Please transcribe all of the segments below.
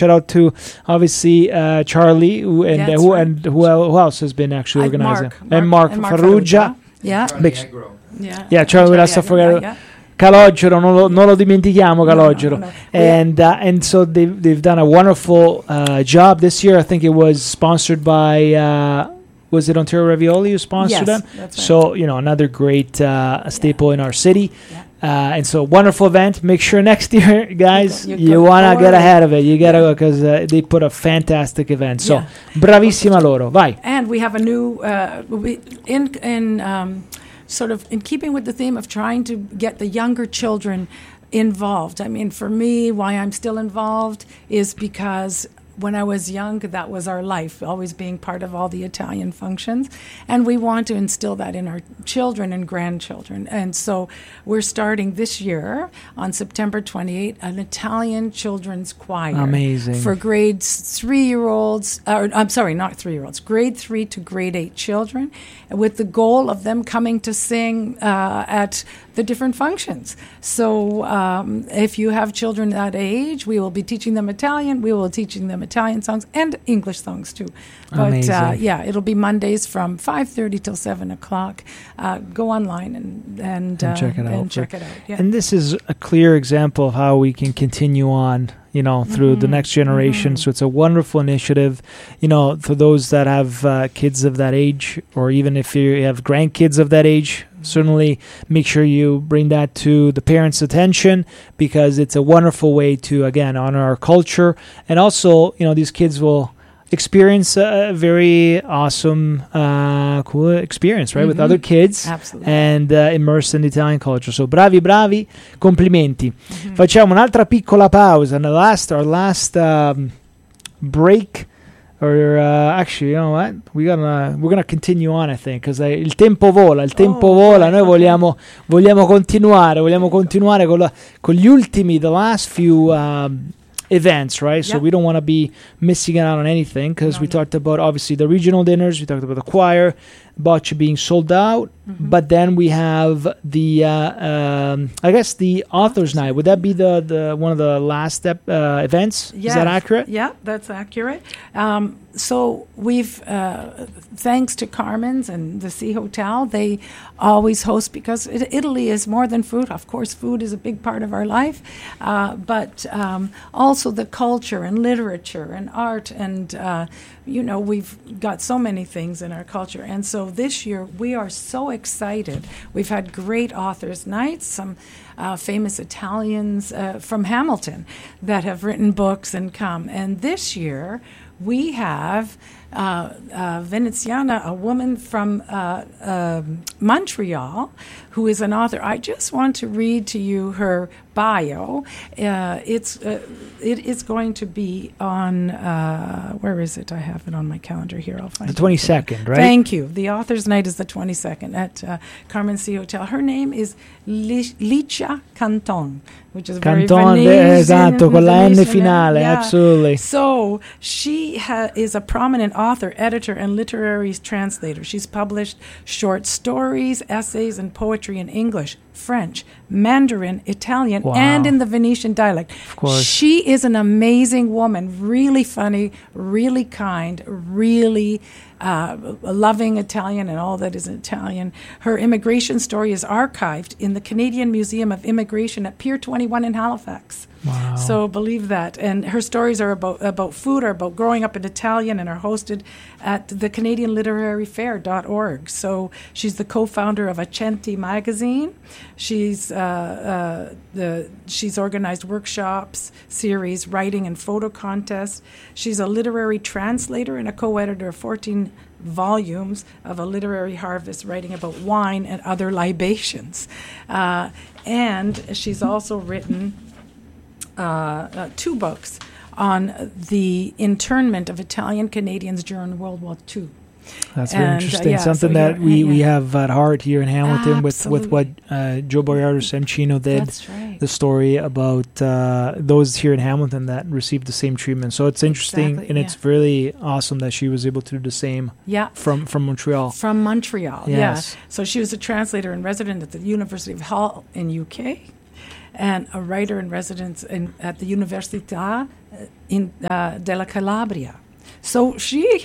shout out to obviously Charlie who else has been actually organizing, Mark Farrugia. Yeah. Charlie, let's not forget. Calogero, non lo dimentichiamo, Calogero. No. And so they've done a wonderful job this year. I think it was sponsored by was it Ontario Ravioli who sponsored them? That's right. So another great staple in our city. And so wonderful event. Make sure next year, guys, you want to get ahead of it. You got to go because they put a fantastic event. So bravissima loro. Vai. And we have a new sort of in keeping with the theme of trying to get the younger children involved. I mean, for me, why I'm still involved is because when I was young, that was our life, always being part of all the Italian functions. And we want to instill that in our children and grandchildren. And so we're starting this year on September 28th, an Italian children's choir. Amazing. For grade 3-year-olds, I'm sorry, not 3-year-olds, grade 3 to grade 8 children, with the goal of them coming to sing at the different functions. So if you have children that age, we will be teaching them Italian. We will be teaching them Italian songs and English songs too. But it'll be Mondays from 5:30 till 7 o'clock. Go online and check it out. Yeah. And this is a clear example of how we can continue on, through the next generation. So it's a wonderful initiative, for those that have kids of that age, or even if you have grandkids of that age. Certainly make sure you bring that to the parents' attention, because it's a wonderful way to, again, honor our culture. And also, these kids will experience a very awesome, cool experience, right? With other kids. Absolutely. And immersed in the Italian culture. So bravi, complimenti. Facciamo un'altra piccola pausa. Our last break. Or actually, you know what? We're gonna continue on, I think, because il tempo vola. Noi vogliamo continuare con gli ultimi, the last few events, right? So we don't want to be missing out on anything, because we talked about obviously the regional dinners. We talked about the choir, bocce being sold out, but then we have the I guess the authors' night. Would that be the one of the last events? Yes. Is that accurate? Yeah, that's accurate. So we've thanks to Carmen's and the Sea Hotel, they always host, because Italy is more than food. Of course, food is a big part of our life, but also the culture and literature and art, and we've got so many things in our culture. And so this year we are so excited. We've had great authors' nights, some famous Italians from Hamilton that have written books and come. And this year we have Veneziana, a woman from Montreal, who is an author. I just want to read to you her bio. It is going to be on, where is it? I have it on my calendar here. I'll find it. The 22nd, right? Thank you. The author's night is the 22nd at Carmen Sea Hotel. Her name is Licia Canton, which is very Venetian. Esatto, con la N finale, absolutely. So she is a prominent author, editor, and literary translator. She's published short stories, essays, and poetry in English, French, Mandarin, Italian, and in the Venetian dialect. Of course. She is an amazing woman, really funny, really kind, really loving Italian and all that is Italian. Her immigration story is archived in the Canadian Museum of Immigration at Pier 21 in Halifax. Wow. So believe that. And her stories are about food, are about growing up in Italian, and are hosted at the Canadian Literary Fair.org. So she's the co-founder of Accenti magazine. She's organized workshops, series, writing and photo contests. She's a literary translator and a co-editor of 14 volumes of A Literary Harvest, writing about wine and other libations. And she's also written 2 books on the internment of Italian Canadians during World War II. That's very interesting. Something that we have at heart here in Hamilton with what Joe Boiardo Semcino did. That's right. The story about those here in Hamilton that received the same treatment. So it's interesting, and it's really awesome that she was able to do the same from Montreal. From Montreal, yes. So she was a translator and resident at the University of Hull in UK, and a writer in residence at the Università in della Calabria. So she's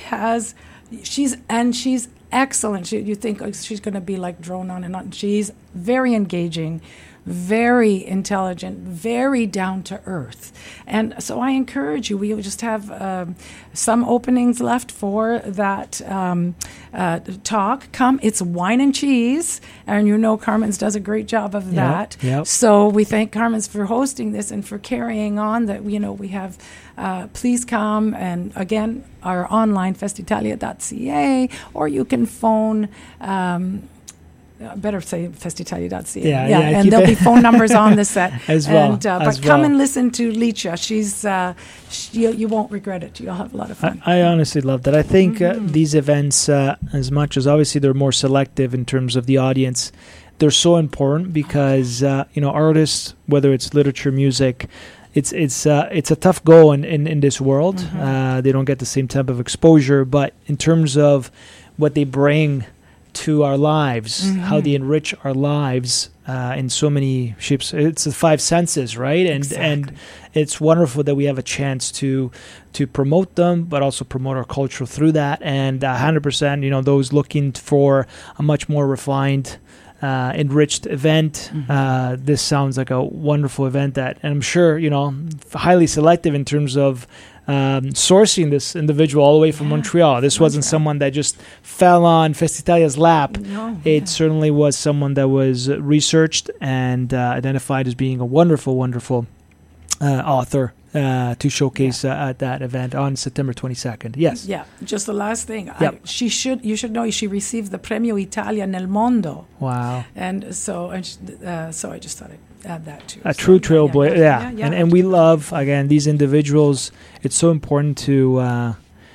excellent. You think she's going to be like drone on and on. She's very engaging, very intelligent, very down to earth. And so I encourage you, we just have some openings left for that talk. Come, it's wine and cheese, and you know Carmen's does a great job of that. Yep. So we thank Carmen's for hosting this and for carrying on that, we have, please come, and again, our online festitalia.ca, or you can phone, better say festitalia.ca. Yeah, and there'll be phone numbers on the set as well. And, but come and listen to Licia. She's you won't regret it. You'll have a lot of fun. I honestly love that. I think these events, as much as obviously they're more selective in terms of the audience, they're so important because artists, whether it's literature, music, it's a tough go in this world. They don't get the same type of exposure, but in terms of what they bring to our lives, how they enrich our lives in so many shapes. It's the five senses, right? And it's wonderful that we have a chance to promote them, but also promote our culture through that. And 100%, those looking for a much more refined, enriched event. This sounds like a wonderful event and I'm sure, highly selective in terms of sourcing this individual all the way from Montreal. This wasn't someone that just fell on Festitalia's lap. No, it certainly was someone that was researched and identified as being a wonderful, wonderful author to showcase at that event on September 22nd. Yes. Yeah. Just the last thing. Yep. You should know she received the Premio Italia nel Mondo. Wow. And so I just thought I'd add that too. A true trailblazer. Yeah. And we love, again, these individuals. It's so important to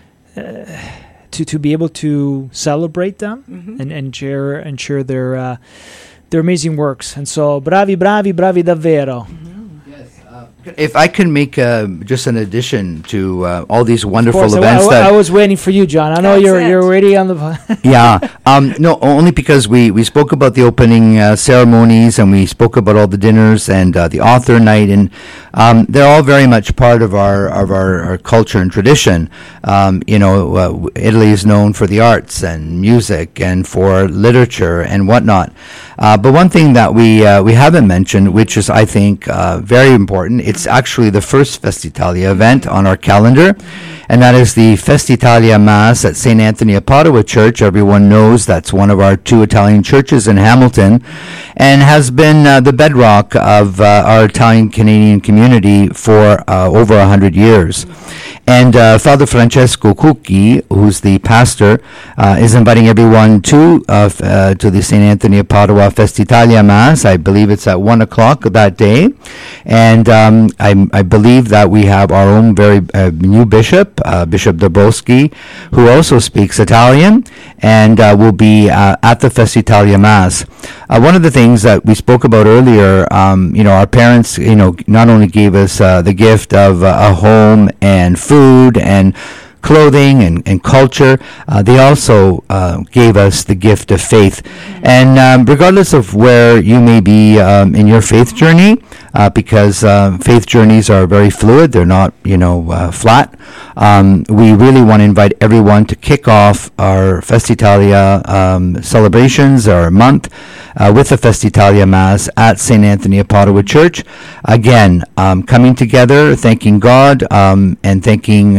be able to celebrate them and share their amazing works. And so bravi davvero. If I can make just an addition to all these wonderful events I was waiting for you, John. I know you're already on the... Yeah. No, only because we spoke about the opening ceremonies and we spoke about all the dinners and the author night, and they're all very much part of our culture and tradition. Italy is known for the arts and music and for literature and whatnot. But one thing that we haven't mentioned, which is, I think, very important, it's actually the first Festitalia event on our calendar, and that is the Festitalia Mass at St. Anthony of Padua Church. Everyone knows that's one of our two Italian churches in Hamilton, and has been the bedrock of our Italian-Canadian community for over 100 years. And Father Francesco Cucchi, who's the pastor, is inviting everyone to the St. Anthony of Padua Festitalia Mass. I believe it's at 1 o'clock that day. And I believe that we have our own very new bishop, Bishop Dabrowski, who also speaks Italian and will be at the Festitalia Mass. One of the things that we spoke about earlier, our parents, not only gave us the gift of a home and food and clothing and culture, they also gave us the gift of faith. And regardless of where you may be in your faith journey, because faith journeys are very fluid, they're not, flat, we really want to invite everyone to kick off our Festitalia celebrations, our month, with the Festitalia Mass at St. Anthony of Padua Church. Again, coming together, thanking God, and thanking,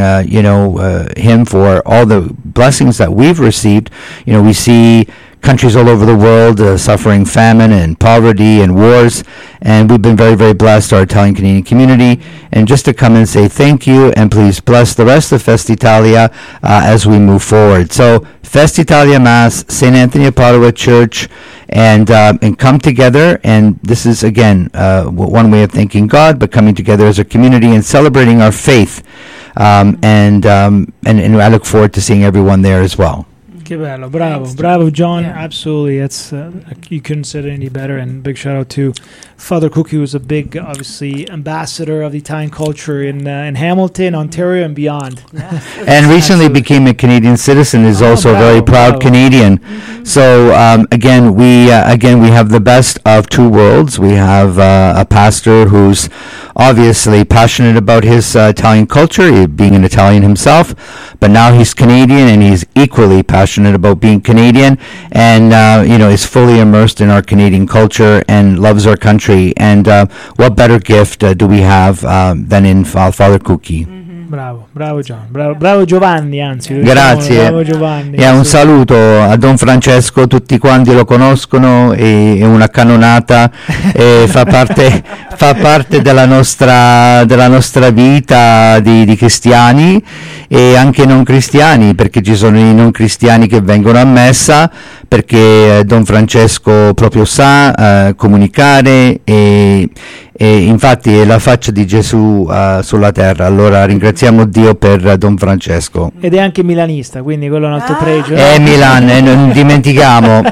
Him for all the blessings that we've received. We see countries all over the world suffering famine and poverty and wars, and we've been very, very blessed, our Italian-Canadian community. And just to come and say thank you, and please bless the rest of Festitalia as we move forward. So Festitalia Mass, St. Anthony of Padua Church, and come together. And this is, again, one way of thanking God, but coming together as a community and celebrating our faith. And I look forward to seeing everyone there as well. Che bello, bravo, Thanks, bravo John. Yeah. Absolutely, it's you couldn't say it any better. And big shout out to Father Cookie, who's a big, obviously, ambassador of the Italian culture in Hamilton, Ontario, and beyond. And recently Absolutely. became a Canadian citizen. Is also a bravo, very proud bravo. Canadian. So again, we have the best of two worlds. We have a pastor who's obviously passionate about his Italian culture, being an Italian himself, but now he's Canadian and he's equally passionate about being Canadian, and is fully immersed in our Canadian culture and loves our country. And what better gift do we have than in Father Cookie? Bravo John, bravo Giovanni, anzi. Grazie. Bravo Giovanni. E un saluto a Don Francesco, tutti quanti lo conoscono, e una cannonata, e fa parte della nostra vita di cristiani e anche non cristiani, perché ci sono i non cristiani che vengono a messa, perché Don Francesco proprio sa comunicare e infatti è la faccia di Gesù sulla terra. Allora ringraziamo Dio per Don Francesco. Ed è anche milanista, quindi quello è un altro pregio. È Milan, non dimentichiamo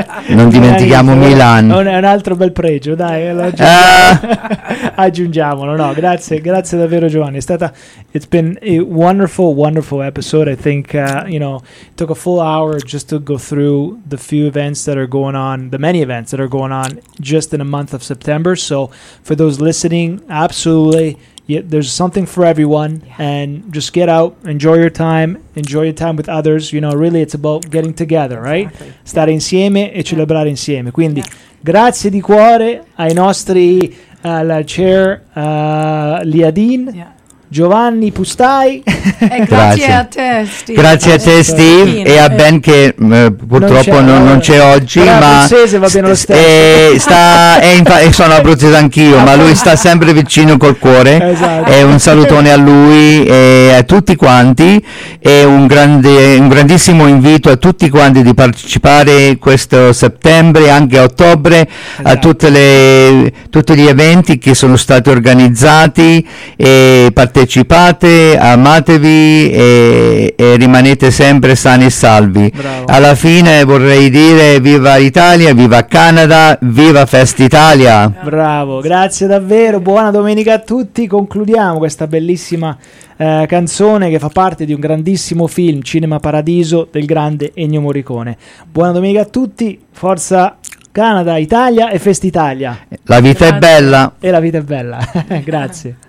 Milan. È un altro bel pregio, dai, lo aggiungiamolo. No, grazie davvero Giovanni. It's been a wonderful episode. I think it took a full hour just to go through the few events that are going on, the many events that are going on just in a month of September. So for those listening, absolutely, there's something for everyone, and just get out, enjoy your time with others. Really it's about getting together, right? Exactly. Stare insieme e celebrare insieme. Quindi grazie di cuore ai nostri la chair Liadin, Yeah. Giovanni Pustai. E grazie a te, Steve. Grazie a te, Steve, e a Ben che purtroppo non c'è oggi, Però ma abruzzese va bene lo stesso. e sono abruzzese anch'io, ma lui sta sempre vicino col cuore. Esatto. E un salutone a lui e a tutti quanti, e un grandissimo invito a tutti quanti di partecipare questo settembre, anche a ottobre, a Esatto. tutti gli eventi che sono stati organizzati, e partecipate, amatevi e rimanete sempre sani e salvi. Bravo. Alla fine vorrei dire viva Italia, viva Canada, viva Festa Italia. Bravo, grazie davvero, buona domenica a tutti. Concludiamo questa bellissima canzone che fa parte di un grandissimo film, Cinema Paradiso, del grande Ennio Morricone. Buona domenica a tutti, forza Canada, Italia e Festa Italia. La vita è bella. E la vita è bella. Grazie.